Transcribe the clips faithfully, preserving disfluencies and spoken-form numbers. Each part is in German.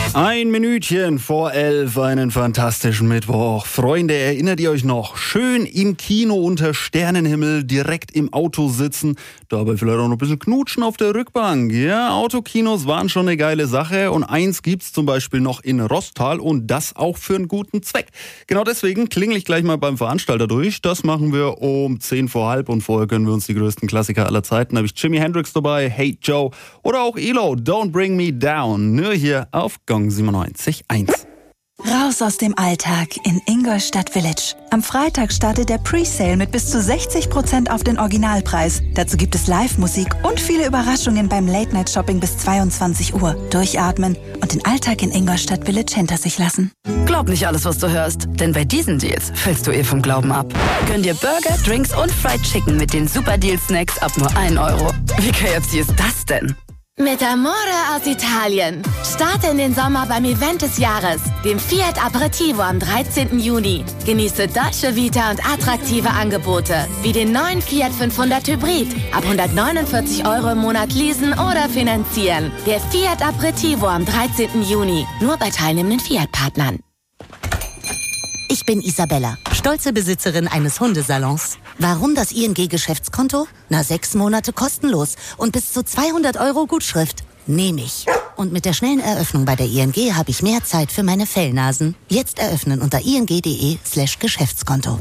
Ein Minütchen vor elf, einen fantastischen Mittwoch. Freunde, erinnert ihr euch noch? Schön im Kino unter Sternenhimmel, direkt im Auto sitzen, dabei vielleicht auch noch ein bisschen knutschen auf der Rückbank. Ja, Autokinos waren schon eine geile Sache und eins gibt's zum Beispiel noch in Rostal und das auch für einen guten Zweck. Genau deswegen klingel ich gleich mal beim Veranstalter durch. Das machen wir um zehn vor halb und vorher können wir uns die größten Klassiker aller Zeiten. Da habe ich Jimi Hendrix dabei, Hey Joe oder auch Elo, Don't Bring Me Down. Nur hier auf Gong siebenundneunzig Komma eins. Raus aus dem Alltag in Ingolstadt Village. Am Freitag startet der Presale mit bis zu sechzig Prozent auf den Originalpreis. Dazu gibt es Live-Musik und viele Überraschungen beim Late-Night-Shopping bis zweiundzwanzig Uhr. Durchatmen und den Alltag in Ingolstadt Village hinter sich lassen. Glaub nicht alles, was du hörst, denn bei diesen Deals fällst du eh vom Glauben ab. Gönn dir Burger, Drinks und Fried Chicken mit den Super Deal-Snacks ab nur ein Euro. Wie K F C ist das denn? Mit Amore aus Italien. Starte in den Sommer beim Event des Jahres, dem Fiat Aperitivo am dreizehnten Juni. Genieße Dolce Vita und attraktive Angebote, wie den neuen Fiat fünfhundert Hybrid. Ab hundertneunundvierzig Euro im Monat leasen oder finanzieren. Der Fiat Aperitivo am dreizehnten Juni. Nur bei teilnehmenden Fiat-Partnern. Ich bin Isabella, stolze Besitzerin eines Hundesalons. Warum das I N G-Geschäftskonto? Na, sechs Monate kostenlos und bis zu zweihundert Euro Gutschrift. Nehme ich. Und mit der schnellen Eröffnung bei der I N G habe ich mehr Zeit für meine Fellnasen. Jetzt eröffnen unter ing.de slash Geschäftskonto.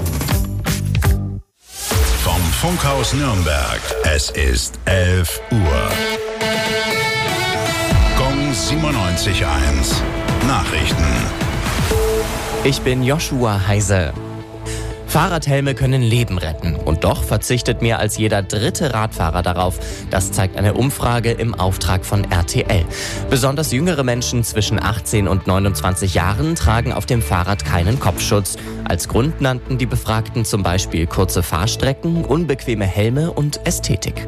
Vom Funkhaus Nürnberg. Es ist elf Uhr. Gong siebenundneunzig Komma eins. Nachrichten. Ich bin Joshua Heise. Fahrradhelme können Leben retten und doch verzichtet mehr als jeder dritte Radfahrer darauf. Das zeigt eine Umfrage im Auftrag von R T L. Besonders jüngere Menschen zwischen achtzehn und neunundzwanzig Jahren tragen auf dem Fahrrad keinen Kopfschutz. Als Grund nannten die Befragten zum Beispiel kurze Fahrstrecken, unbequeme Helme und Ästhetik.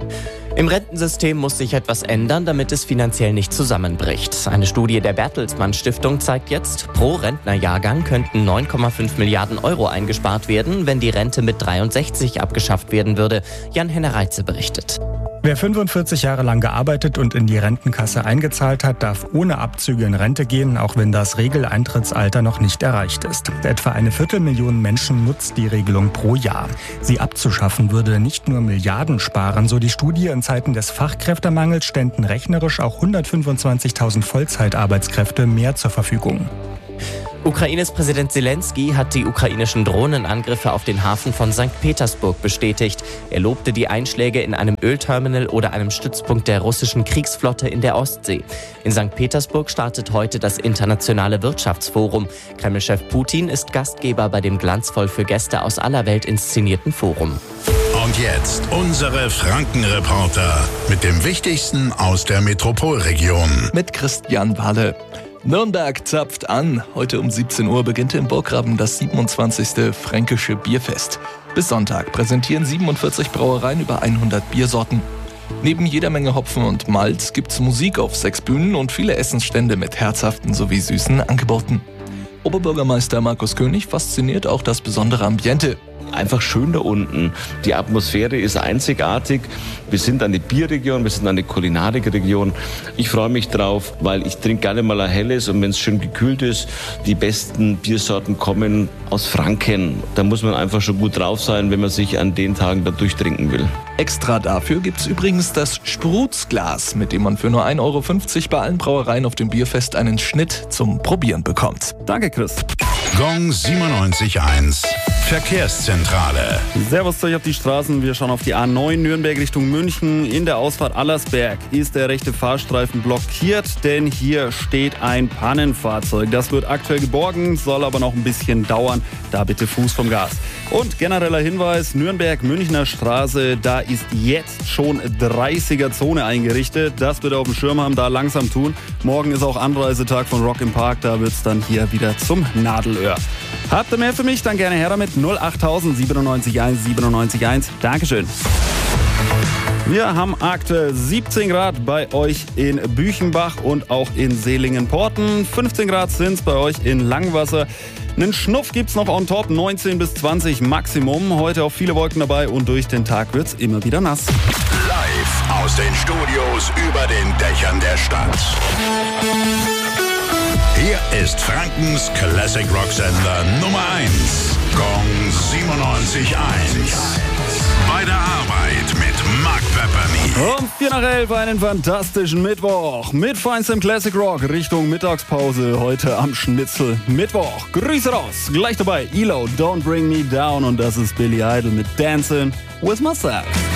Im Rentensystem muss sich etwas ändern, damit es finanziell nicht zusammenbricht. Eine Studie der Bertelsmann Stiftung zeigt jetzt, pro Rentnerjahrgang könnten neun Komma fünf Milliarden Euro eingespart werden, wenn die Rente mit dreiundsechzig abgeschafft werden würde. Jan-Henner Reitze berichtet. Wer fünfundvierzig Jahre lang gearbeitet und in die Rentenkasse eingezahlt hat, darf ohne Abzüge in Rente gehen, auch wenn das Regeleintrittsalter noch nicht erreicht ist. Etwa eine Viertelmillion Menschen nutzt die Regelung pro Jahr. Sie abzuschaffen würde nicht nur Milliarden sparen, so die Studie. In Zeiten des Fachkräftemangels ständen rechnerisch auch hundertfünfundzwanzigtausend Vollzeitarbeitskräfte mehr zur Verfügung. Ukraines Präsident Zelensky hat die ukrainischen Drohnenangriffe auf den Hafen von Sankt Petersburg bestätigt. Er lobte die Einschläge in einem Ölterminal oder einem Stützpunkt der russischen Kriegsflotte in der Ostsee. In Sankt Petersburg startet heute das Internationale Wirtschaftsforum. Kreml-Chef Putin ist Gastgeber bei dem glanzvoll für Gäste aus aller Welt inszenierten Forum. Und jetzt unsere Frankenreporter mit dem Wichtigsten aus der Metropolregion. Mit Christian Walle. Nürnberg zapft an. Heute um siebzehn Uhr beginnt im Burggraben das siebenundzwanzigste Fränkische Bierfest. Bis Sonntag präsentieren siebenundvierzig Brauereien über hundert Biersorten. Neben jeder Menge Hopfen und Malz gibt's Musik auf sechs Bühnen und viele Essensstände mit herzhaften sowie süßen Angeboten. Oberbürgermeister Markus König fasziniert auch das besondere Ambiente. Einfach schön da unten. Die Atmosphäre ist einzigartig. Wir sind eine Bierregion, wir sind eine Kulinatikregion. Ich freue mich drauf, weil ich trinke gerne mal ein helles und wenn es schön gekühlt ist, die besten Biersorten kommen aus Franken. Da muss man einfach schon gut drauf sein, wenn man sich an den Tagen da durchtrinken will. Extra dafür gibt's übrigens das Sprutzglas, mit dem man für nur ein Euro fünfzig bei allen Brauereien auf dem Bierfest einen Schnitt zum Probieren bekommt. Danke, Chris. Gong siebenundneunzig Komma eins. Verkehrszentrale. Servus zu euch auf die Straßen. Wir schauen auf die A neun Nürnberg Richtung München. In der Ausfahrt Allersberg ist der rechte Fahrstreifen blockiert, denn hier steht ein Pannenfahrzeug. Das wird aktuell geborgen, soll aber noch ein bisschen dauern. Da bitte Fuß vom Gas. Und genereller Hinweis, Nürnberg-Münchner Straße, da ist jetzt schon dreißiger Zone eingerichtet. Das wird ihr auf dem Schirm haben, da langsam tun. Morgen ist auch Anreisetag von Rock im Park, da wird es dann hier wieder zum Nadelöhr. Habt ihr mehr für mich? Dann gerne her damit. null achttausend siebenundneunzig eins siebenundneunzig eins. Dankeschön. Wir haben aktuell siebzehn Grad bei euch in Büchenbach und auch in Seelingen-Porten. fünfzehn Grad sind es bei euch in Langwasser. Einen Schnuff gibt's noch on top, neunzehn bis zwanzig Maximum. Heute auch viele Wolken dabei und durch den Tag wird's immer wieder nass. Live aus den Studios über den Dächern der Stadt. Hier ist Frankens Classic Rock Sender Nummer eins. Gong siebenundneunzig Komma eins. Bei der Arbeit mit Mark Pepperny. Um vier nach elf einen fantastischen Mittwoch mit feinstem Classic Rock Richtung Mittagspause heute am Schnitzel Mittwoch. Grüße raus, gleich dabei E L O, Don't Bring Me Down und das ist Billy Idol mit Dancing with Myself.